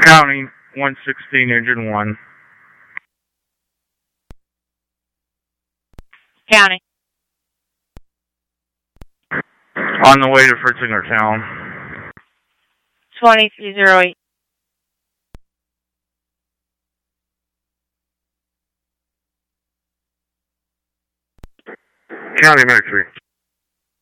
County 116, engine 1. County. On the way to Fritzinger Town. 2308. County Medic 3.